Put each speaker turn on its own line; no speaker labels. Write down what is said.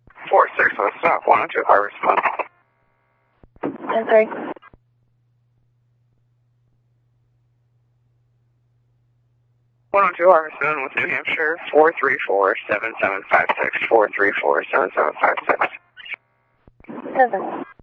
4-6, let's stop. 102 Harvest Moon.
I'm sorry.
102 Harvest Moon with New Hampshire, 434-7756, 434-7756.
7.